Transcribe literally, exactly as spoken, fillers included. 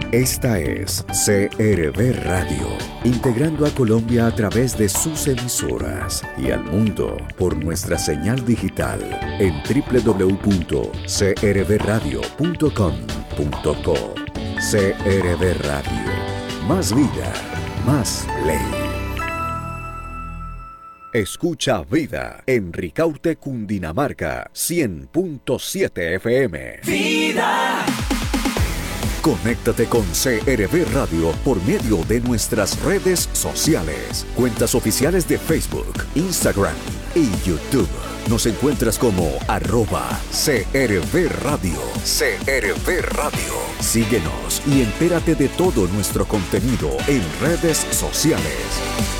Esta es C R V Radio, integrando a Colombia a través de sus emisoras y al mundo por nuestra señal digital en doble u doble u doble u punto c r v radio punto com punto co. C R V Radio, más vida, más ley. Escucha Vida en Ricaurte, Cundinamarca, cien punto siete F M. ¡Vida! Conéctate con C R V Radio por medio de nuestras redes sociales, cuentas oficiales de Facebook, Instagram y YouTube. Nos encuentras como arroba C R V Radio. C R V Radio. Síguenos y entérate de todo nuestro contenido en redes sociales.